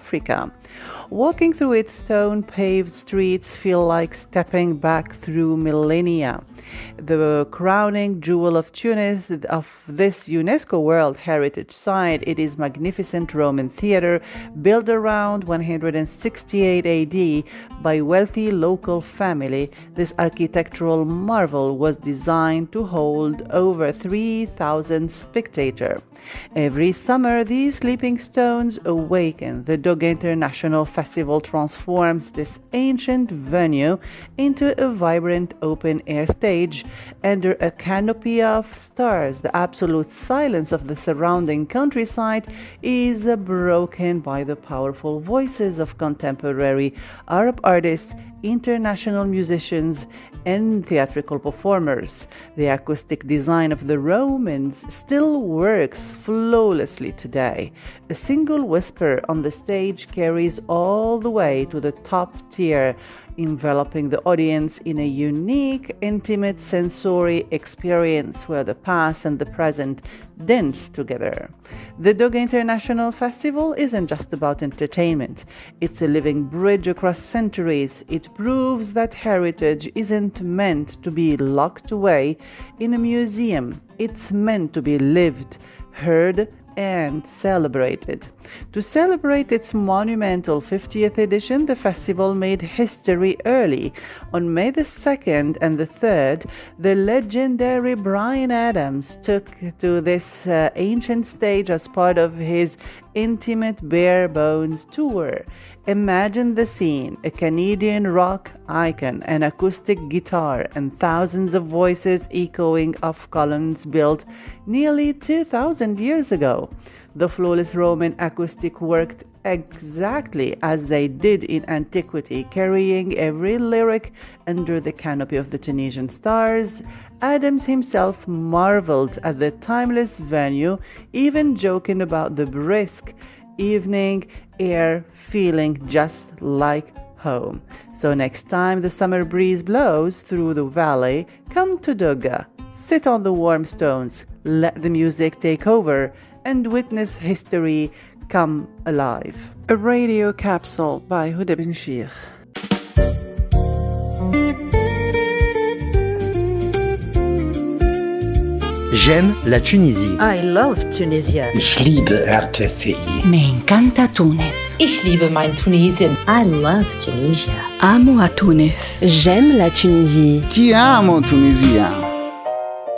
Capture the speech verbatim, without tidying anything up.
Africa. Walking through its stone-paved streets feel like stepping back through millennia. The crowning jewel of Tunis of this UNESCO World Heritage Site, it is magnificent Roman theater built around one hundred sixty-eight A D by wealthy local family. This architectural marvel was designed to hold over three thousand spectators. Every summer, these sleeping stones awaken. The Doga International Festival transforms this ancient venue into a vibrant open-air stage under a canopy of stars. The absolute silence of the surrounding countryside is broken by the powerful voices of contemporary Arab artists, international musicians, and theatrical performers. The acoustic design of the Romans still works flawlessly today. A single whisper on the stage carries all the way to the top tier, enveloping the audience in a unique, intimate sensory experience where the past and the present dance together. The Doga International Festival isn't just about entertainment. It's a living bridge across centuries. It proves that heritage isn't meant to be locked away in a museum. It's meant to be lived, heard, and celebrated. To celebrate its monumental fiftieth edition, the festival made history early. On May the second and the third, the legendary Bryan Adams took to this uh, ancient stage as part of his intimate Bare Bones tour. Imagine the scene: a Canadian rock icon, an acoustic guitar, and thousands of voices echoing off columns built nearly two thousand years ago. The flawless Roman acoustic worked exactly as they did in antiquity, carrying every lyric under the canopy of the Tunisian stars. Adams himself marveled at the timeless venue, even joking about the brisk evening air feeling just like home. So next time the summer breeze blows through the valley, come to Doga, sit on the warm stones, let the music take over, and witness history come alive. A radio capsule by Huda Benchir. J'aime la Tunisie. I love Tunisia. Ich liebe R T C I. Me encanta Túnez. Ich liebe mein Tunesien. I love Tunisia. Amo a Túnez. J'aime la Tunisie. Ti amo Tunisia.